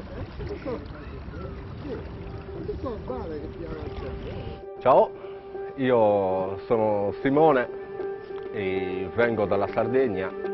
Ciao, io sono Simone e vengo dalla Sardegna